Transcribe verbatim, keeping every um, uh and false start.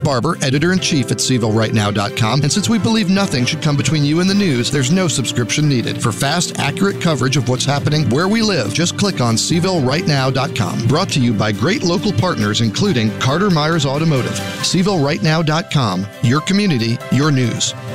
Barber, editor-in-chief at Seville Right Now dot com, and since we believe nothing should come between you and the news, there's no subscription needed. For fast, accurate coverage of what's happening where we live, just click on Seville Right Now dot com. Brought to you by great local partners, including Carter Myers Automotive. Seville Right Now dot com. Your community, your news.